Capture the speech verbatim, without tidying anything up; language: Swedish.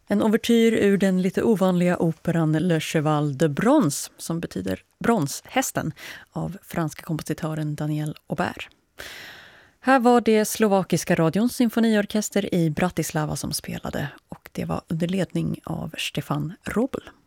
En ouvertyr ur den lite ovanliga operan Le Cheval de Bronze, som betyder bronshästen, av franska kompositören Daniel Aubert. Här var det slovakiska radions symfoniorkester i Bratislava som spelade, och det var under ledning av Stefan Robel.